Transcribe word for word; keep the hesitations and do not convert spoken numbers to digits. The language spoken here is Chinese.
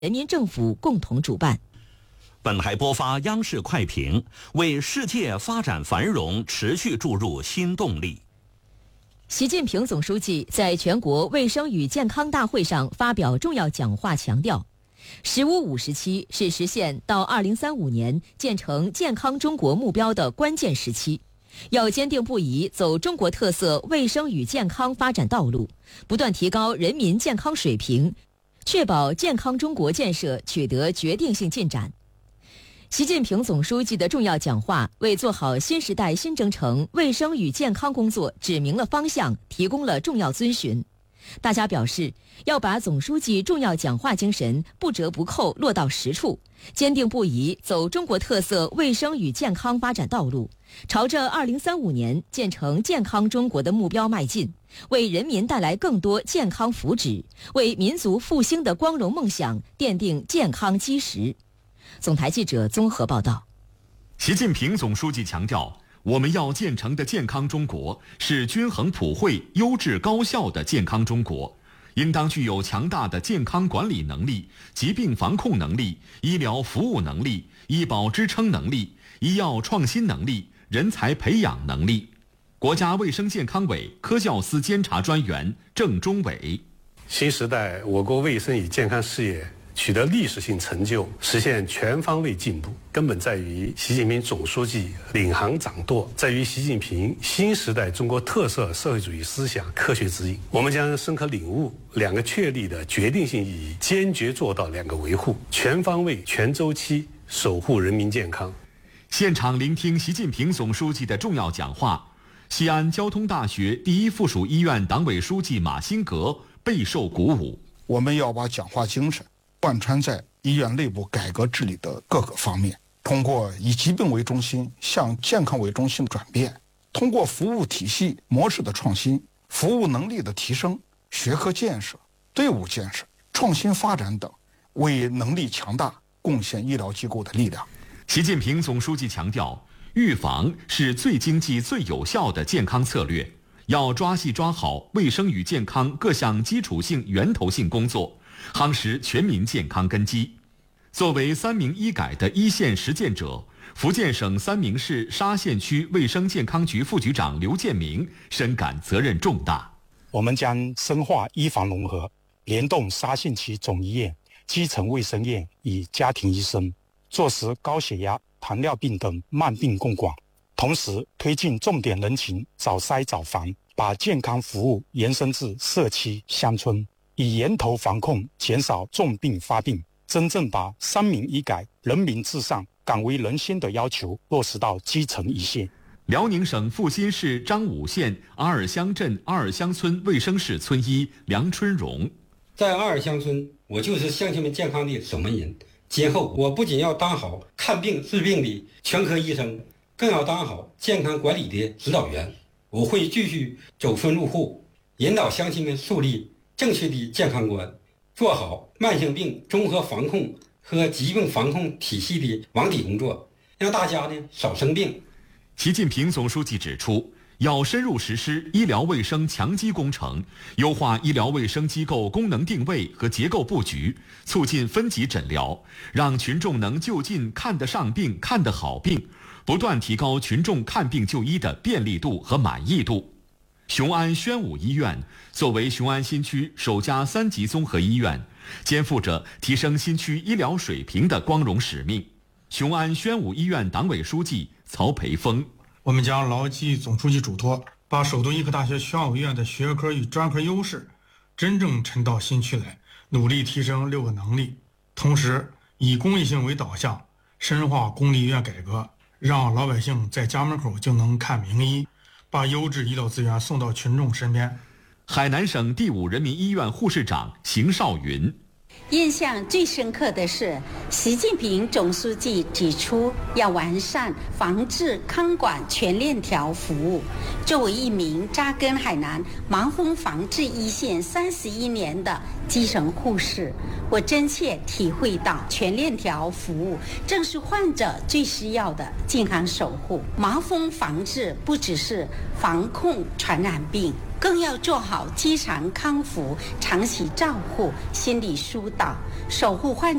人民政府共同主办。 本台播发央视快评，为世界发展繁荣持续注入新动力。 习近平总书记在全国卫生与健康大会上发表重要讲话，强调“十五五”时期是实现到二零三五年建成健康中国目标的关键时期，要坚定不移走中国特色卫生与健康发展道路，不断提高人民健康水平，确保健康中国建设取得决定性进展。习近平总书记的重要讲话为做好新时代新征程卫生与健康工作指明了方向，提供了重要遵循。大家表示，要把总书记重要讲话精神不折不扣落到实处，坚定不移走中国特色卫生与健康发展道路，朝着二零三五年建成健康中国的目标迈进，为人民带来更多健康福祉，为民族复兴的光荣梦想奠定健康基石。总台记者综合报道。 习近平总书记强调，我们要建成的健康中国是均衡普惠、优质高效的健康中国，应当具有强大的健康管理能力、疾病防控能力、医疗服务能力、医保支撑能力、医药创新能力、人才培养能力。国家卫生健康委科教司监察专员郑中伟： 新时代我国卫生与健康事业取得历史性成就，实现全方位进步，根本在于习近平总书记领航掌舵，在于习近平新时代中国特色社会主义思想科学指引。我们将深刻领悟两个确立的决定性意义，坚决做到两个维护，全方位、全周期守护人民健康。 现场聆听习近平总书记的重要讲话，西安交通大学第一附属医院党委书记马新革备受鼓舞。 我们要把讲话精神贯穿在医院内部改革治理的各个方面，通过以疾病为中心向健康为中心的转变，通过服务体系模式的创新、服务能力的提升、学科建设、队伍建设、创新发展等，为能力强大贡献医疗机构的力量。 习近平总书记强调，预防是最经济、最有效的健康策略，要抓细抓好卫生与健康各项基础性、源头性工作，夯实全民健康根基。作为三明医改的一线实践者，福建省三明市沙县区卫生健康局副局长刘建明深感责任重大。 我们将深化医防融合，联动沙县区总医院、基层卫生院与家庭医生，做实高血压、糖尿病等慢病共管，同时推进重点人群早筛早防，把健康服务延伸至社区乡村，以源头防控，减少重病发病，真正把三民医改、人民至上、敢为人先的要求落实到基层一线。 辽宁省阜新市张武县阿尔乡镇阿尔乡村卫生室村医梁春荣： 在阿尔乡村，我就是乡亲们健康的守门人。今后我不仅要当好看病治病的全科医生，更要当好健康管理的指导员。我会继续走村入户，引导乡亲们树立正确的健康观，做好慢性病综合防控和疾病防控体系的网底工作，让大家呢少生病。 习近平总书记指出，要深入实施医疗卫生强基工程，优化医疗卫生机构功能定位和结构布局，促进分级诊疗，让群众能就近看得上病、看得好病，不断提高群众看病就医的便利度和满意度。雄安宣武医院作为雄安新区首家三级综合医院，肩负着提升新区医疗水平的光荣使命。雄安宣武医院党委书记曹培峰： 我们将牢记总书记嘱托，把首都医科大学宣武医院的学科与专科优势真正沉到新区来，努力提升六个能力，同时以公益性为导向，深化公立医院改革，让老百姓在家门口就能看名医，把优质医疗资源送到群众身边。 海南省第五人民医院护士长邢少云： 印象最深刻的是，习近平总书记指出要完善防治康管全链条服务。作为一名扎根海南盲风防治一线三十一年的基层护士，我真切体会到全链条服务正是患者最需要的健康守护。盲风防治不只是防控传染病， 更要做好机场康复、长期照护、心理疏导、守护患